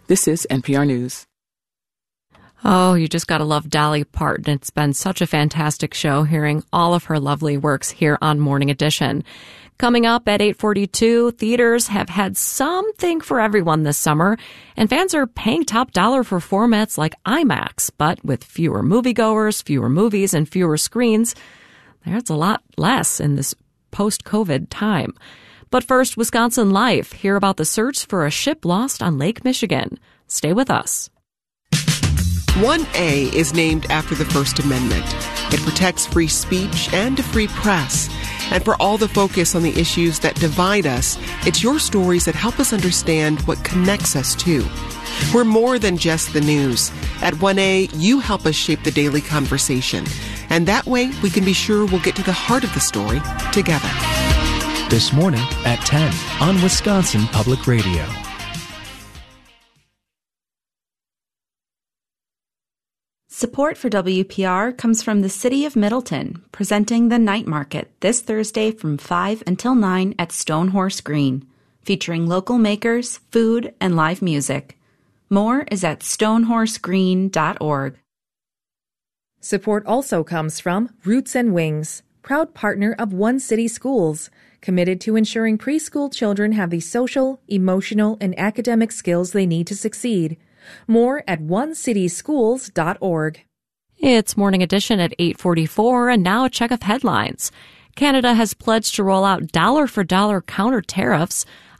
This is NPR News. Oh, you just gotta love Dolly Parton. It's been such a fantastic show hearing all of her lovely works here on Morning Edition. Coming up at 8:42, theaters have had something for everyone this summer, and fans are paying top dollar for formats like IMAX. But with fewer moviegoers, fewer movies, and fewer screens, there's a lot less in this post-COVID time. But first, Wisconsin Life. Hear about the search for a ship lost on Lake Michigan. Stay with us. 1A is named after the First Amendment. It protects free speech and a free press. And for all the focus on the issues that divide us, it's your stories that help us understand what connects us too. We're more than just the news. At 1A, you help us shape the daily conversation. And that way, we can be sure we'll get to the heart of the story together. This morning at 10 on Wisconsin Public Radio. Support for WPR comes from the City of Middleton, presenting the Night Market this Thursday from 5 until 9 at Stonehorse Green, featuring local makers, food, and live music. More is at stonehorsegreen.org. Support also comes from Roots and Wings, proud partner of One City Schools, committed to ensuring preschool children have the social, emotional, and academic skills they need to succeed. More at onecityschools.org. It's Morning Edition at 8:44, and now a check of headlines. Canada has pledged to roll out dollar-for-dollar counter tariffs